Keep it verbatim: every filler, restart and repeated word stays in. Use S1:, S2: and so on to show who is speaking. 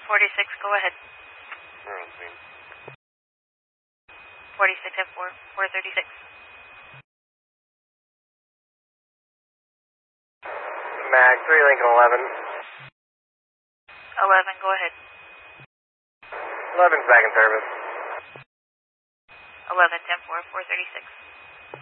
S1: forty-six, go ahead.
S2: We're on scene.
S1: forty-six F four, four thirty-six.
S2: Mag three Lincoln eleven.
S1: eleven, go ahead.
S2: eleven's back in service.
S1: eleven, ten four, four thirty-six.